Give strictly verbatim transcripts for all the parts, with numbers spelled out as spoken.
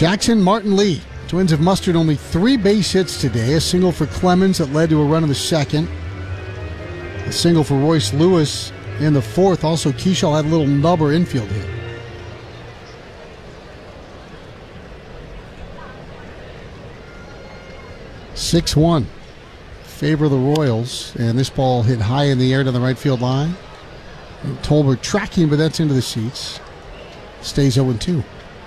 Jackson, Martin, Lee. Twins have mustered only three base hits today. A single for Clemens that led to a run in the second. A single for Royce Lewis in the fourth. Also, Keschall had a little nubber infield hit. six one. Favor of the Royals. And this ball hit high in the air to the right field line. And Tolbert tracking, but that's into the seats. Stays oh two.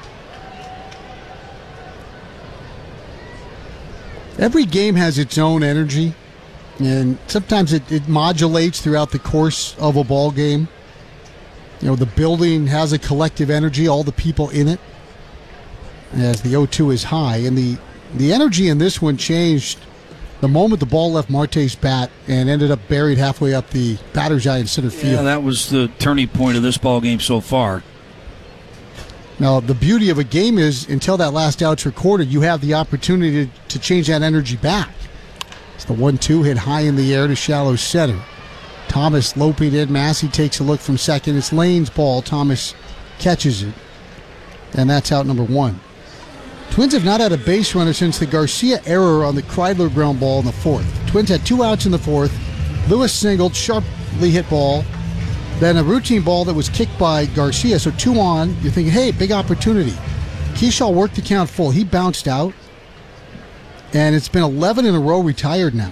Every game has its own energy, and sometimes it, it modulates throughout the course of a ball game. You know, the building has a collective energy, all the people in it, as the oh two is high. And the, the energy in this one changed the moment the ball left Marte's bat and ended up buried halfway up the batter's eye in center field. Yeah, that was the turning point of this ball game so far. Now, the beauty of a game is, until that last out's recorded, you have the opportunity to, to change that energy back. It's the one two hit high in the air to shallow center. Thomas loping in. Massey takes a look from second. It's Lane's ball. Thomas catches it. And that's out number one. Twins have not had a base runner since the Garcia error on the Kreidler ground ball in the fourth. Twins had two outs in the fourth. Lewis singled, sharply hit ball. Then a routine ball that was kicked by Garcia, so two on. You're thinking, hey, big opportunity. Keschall worked the count full. He bounced out, and it's been eleven in a row retired now.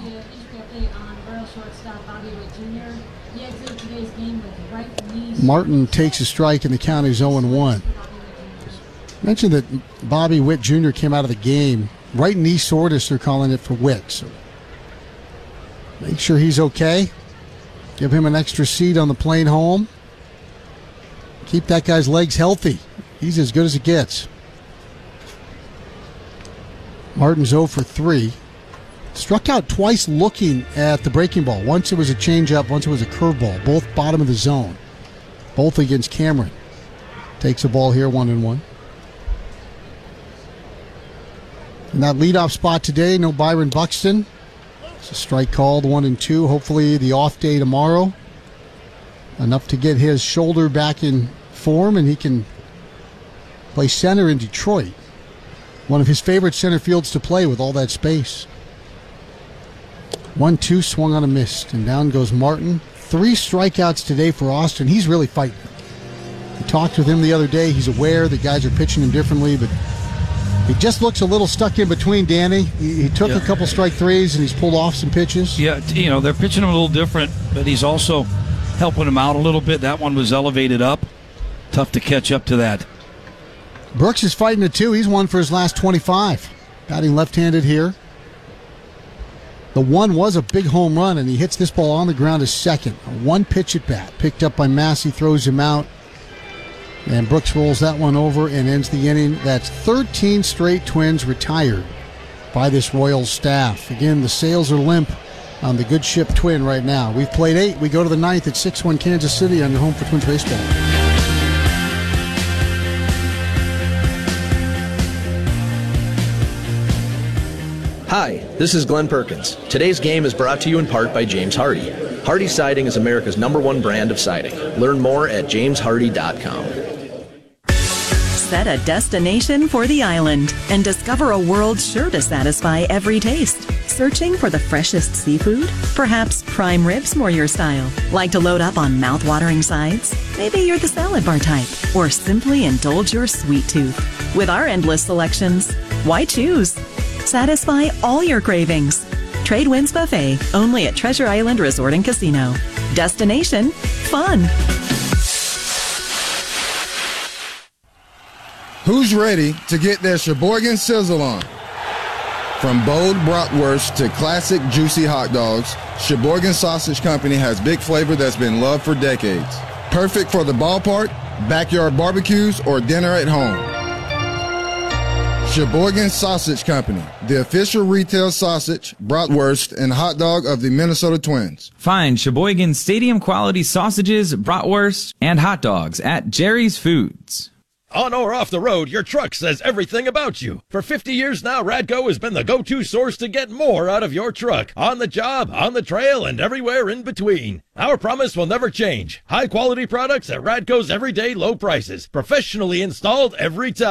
Martin takes a strike, and the count is oh one. Mentioned that Bobby Witt Junior came out of the game. Right knee soreness, they're calling it, for Witt. So make sure he's okay. Give him an extra seat on the plane home. Keep that guy's legs healthy. He's as good as it gets. Martin's oh for three. Struck out twice looking at the breaking ball. Once it was a changeup, once it was a curveball. Both bottom of the zone. Both against Cameron. Takes the ball here, one and one. In that leadoff spot today, no Byron Buxton. It's a strike called, one and two. Hopefully the off day tomorrow. Enough to get his shoulder back in form, and he can play center in Detroit. One of his favorite center fields to play with all that space. one two, swung on a missed, and down goes Martin. Three strikeouts today for Austin. He's really fighting. We talked with him the other day. He's aware that guys are pitching him differently, but he just looks a little stuck in between, Danny. He, he took yeah. a couple strike threes, and he's pulled off some pitches. Yeah, you know, they're pitching him a little different, but he's also helping him out a little bit. That one was elevated up. Tough to catch up to that. Brooks is fighting it, too. He's won for his last twenty-five. Batting left-handed here. The one was a big home run, and he hits this ball on the ground to second. A one-pitch at bat. Picked up by Massey, throws him out. And Brooks rolls that one over and ends the inning. That's thirteen straight Twins retired by this Royals staff. Again, the sails are limp on the good ship Twin right now. We've played eight. We go to the ninth at six one Kansas City on your home for Twins baseball. Hi, this is Glenn Perkins. Today's game is brought to you in part by James Hardy. Hardy Siding is America's number one brand of siding. Learn more at james hardy dot com. Set a destination for the island and discover a world sure to satisfy every taste. Searching for the freshest seafood? Perhaps prime ribs more your style. Like to load up on mouth-watering sides? Maybe you're the salad bar type. Or simply indulge your sweet tooth. With our endless selections, why choose? Satisfy all your cravings. Trade Winds Buffet, only at Treasure Island Resort and Casino. Destination, fun. Who's ready to get their Sheboygan Sizzle on? From bold bratwurst to classic juicy hot dogs, Sheboygan Sausage Company has big flavor that's been loved for decades. Perfect for the ballpark, backyard barbecues, or dinner at home. Sheboygan Sausage Company, the official retail sausage, bratwurst, and hot dog of the Minnesota Twins. Find Sheboygan Stadium quality sausages, bratwurst, and hot dogs at Jerry's Foods. On or off the road, your truck says everything about you. For fifty years now, Radco has been the go-to source to get more out of your truck. On the job, on the trail, and everywhere in between. Our promise will never change. High-quality products at Radco's everyday low prices. Professionally installed every time.